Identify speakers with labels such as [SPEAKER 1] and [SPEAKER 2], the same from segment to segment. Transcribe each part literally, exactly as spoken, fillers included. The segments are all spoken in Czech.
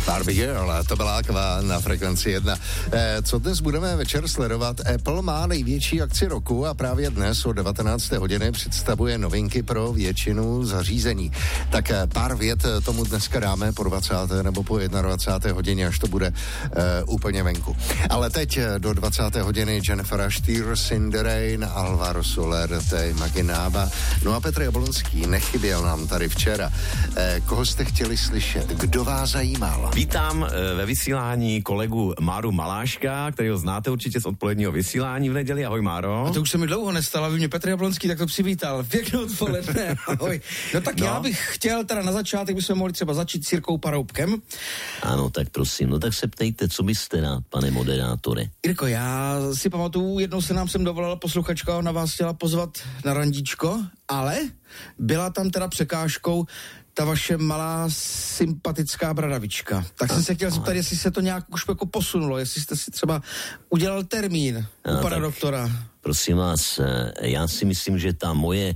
[SPEAKER 1] Barbie Girl, to byla akva na frekvenci jedna. E, co dnes budeme večer sledovat? Apple má největší akci roku a právě dnes o devatenácté hodiny představuje novinky pro většinu zařízení. Tak pár vět tomu dneska dáme po dvacáté nebo po dvacáté jedné hodině, až to bude e, úplně venku. Ale teď do dvacáté hodiny Jennifer Ashton, Cindy Rain, Alvaro Soler, Tej Maginaba. No a Petr Jablonský nechyběl nám tady včera. E, koho jste chtěli slyšet? Kdo vás zajímal?
[SPEAKER 2] Vítám ve vysílání kolegu Máru Maláška, kterého znáte určitě z odpoledního vysílání v neděli. Ahoj, Máro.
[SPEAKER 3] A to už se mi dlouho nestalo, aby mě Petr Jablonský takto přivítal. Pěkné odpoledne, ahoj. No tak no. Já bych chtěl teda na začátek, bychom mohli třeba začít s Jirkou Paroubkem.
[SPEAKER 4] Ano, tak prosím, no tak se ptejte, co byste rád, pane moderátore.
[SPEAKER 3] Jirko, já si pamatuju, jednou se nám sem dovolala posluchačka, ona vás chtěla pozvat na randíčko, ale byla tam teda překážkou ta vaše malá sympatická bradavička. Tak jsem se chtěl zeptat, jestli se to nějak už jako posunulo, jestli jste si třeba udělal termín no, u pana doktora.
[SPEAKER 4] Prosím vás, já si myslím, že ta moje,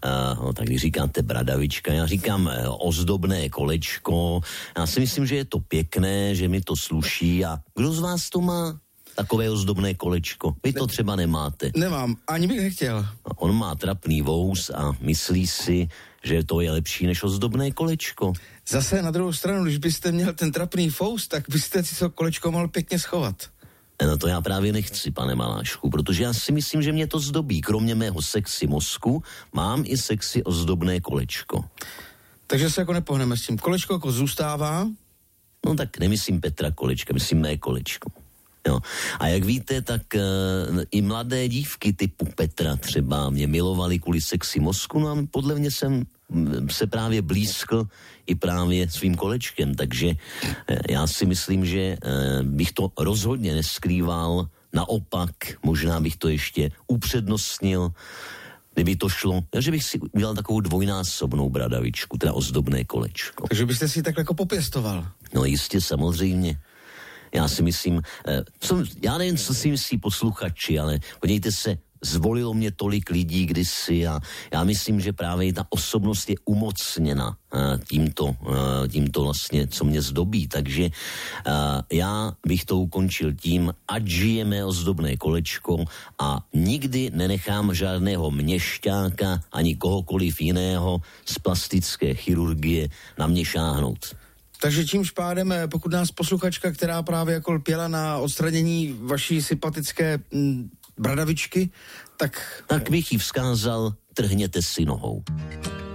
[SPEAKER 4] no tak když říkáte bradavička, já říkám ozdobné kolečko, já si myslím, že je to pěkné, že mi to sluší a kdo z vás to má? Takové ozdobné kolečko. Vy to třeba nemáte.
[SPEAKER 3] Nemám, ani bych nechtěl.
[SPEAKER 4] On má trapný vous a myslí si, že to je lepší než ozdobné kolečko.
[SPEAKER 3] Zase na druhou stranu, když byste měl ten trapný vous, tak byste si to kolečko mohl pěkně schovat.
[SPEAKER 4] No to já právě nechci, pane Malášku, protože já si myslím, že mě to zdobí. Kromě mého sexy mozku mám i sexy ozdobné kolečko. Takže
[SPEAKER 3] se jako nepohneme s tím. Kolečko jako zůstává?
[SPEAKER 4] No tak nemyslím Petra kolečka, myslím mé kolečko. Jo. A jak víte, tak uh, i mladé dívky typu Petra třeba mě milovaly kvůli sexy mozku, no a podle mě jsem se právě blízkl i právě svým kolečkem, takže uh, já si myslím, že uh, bych to rozhodně neskrýval, naopak možná bych to ještě upřednostnil, kdyby to šlo, že bych si udělal takovou dvojnásobnou bradavičku, teda ozdobné kolečko.
[SPEAKER 3] Takže byste si tak jako popěstoval?
[SPEAKER 4] No jistě, samozřejmě. Já si myslím, co, já nevím, co si myslí posluchači, ale podívejte se, zvolilo mě tolik lidí kdysi a já myslím, že právě ta osobnost je umocněna tímto, tímto vlastně, co mě zdobí. Takže já bych to ukončil tím, ať žijeme ozdobné kolečko a nikdy nenechám žádného měšťáka ani kohokoliv jiného z plastické chirurgie na mě šáhnout.
[SPEAKER 3] Takže čímž pádem, pokud nás posluchačka, která právě jako lpěla na odstranění vaší sympatické m, bradavičky, tak...
[SPEAKER 4] Tak bych jí vzkázal, trhněte si nohou.